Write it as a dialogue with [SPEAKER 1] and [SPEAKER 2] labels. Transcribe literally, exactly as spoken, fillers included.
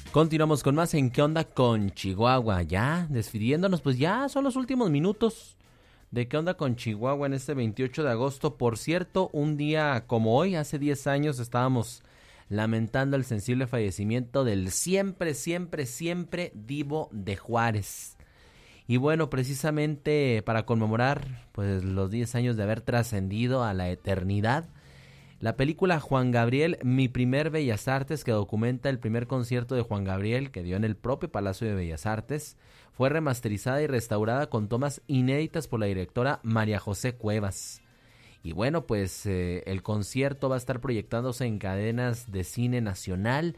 [SPEAKER 1] Continuamos con más en ¿Qué onda con Chihuahua? Ya, despidiéndonos, pues ya son los últimos minutos de ¿Qué onda con Chihuahua? En este veintiocho de agosto. Por cierto, un día como hoy, hace diez años, estábamos lamentando el sensible fallecimiento del siempre, siempre, siempre Divo de Juárez. Y bueno, precisamente para conmemorar pues los diez años de haber trascendido a la eternidad, la película Juan Gabriel, Mi primer Bellas Artes, que documenta el primer concierto de Juan Gabriel que dio en el propio Palacio de Bellas Artes, fue remasterizada y restaurada con tomas inéditas por la directora María José Cuevas. Y bueno, pues eh, el concierto va a estar proyectándose en cadenas de cine nacional